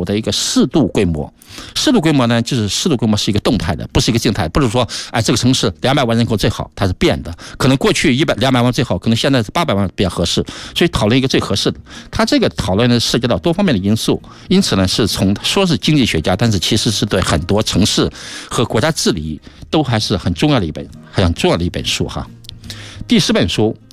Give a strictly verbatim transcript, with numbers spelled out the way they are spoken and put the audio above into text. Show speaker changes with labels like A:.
A: 所谓的一个适度规模。适度规模呢，就是适度规模是一个动态的，不是一个静态，不是说哎这个城市两百万人口最好，它是变的，可能过去一百两百万最好，可能现在是八百万比较合适，所以讨论一个最合适的。它这个讨论呢涉及到多方面的因素，因此呢是从说是经济学家，但是其实是对很多城市和国家治理都还是很重要的一本很重要的一本书哈。第十本书